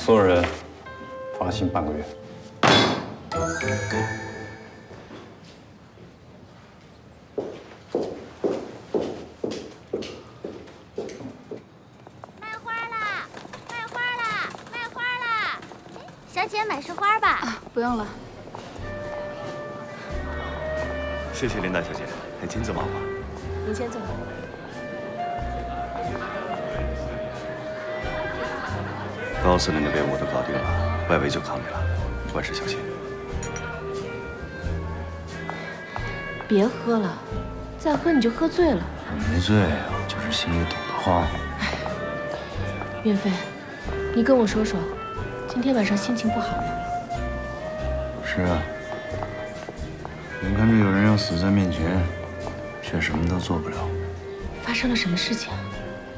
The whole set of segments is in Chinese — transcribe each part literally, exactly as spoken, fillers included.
所有人放心半个月。 卖花啦！卖花啦！卖花啦！小姐买束花吧。 啊，不用了。 谢谢林大小姐，还亲自买花。 您先坐。 高司令那边我都搞定了，外围就靠你了，万事小心。 别喝了，再喝你就喝醉了。 我没醉，我就是心里堵得慌。 岳飞，你跟我说说，今天晚上心情不好吗？ 是啊，眼看着有人要死在面前，却什么都做不了。 发生了什么事情啊？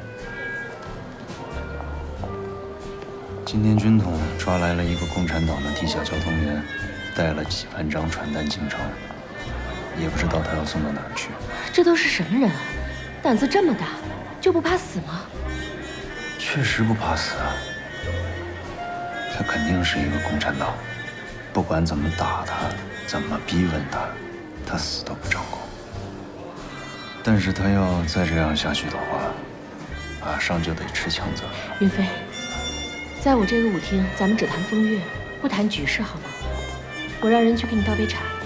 今天军统抓来了一个共产党的地下交通员，带了几万张传单进城，也不知道他要送到哪儿去。 这都是什么人啊？胆子这么大，就不怕死吗？ 确实不怕死啊。他肯定是一个共产党，不管怎么打他，怎么逼问他，他死都不张口。但是他要再这样下去的话，马上就得吃枪子了。 云飞。 在我这个舞厅，咱们只谈风月，不谈局势，好吗？我让人去给你倒杯茶。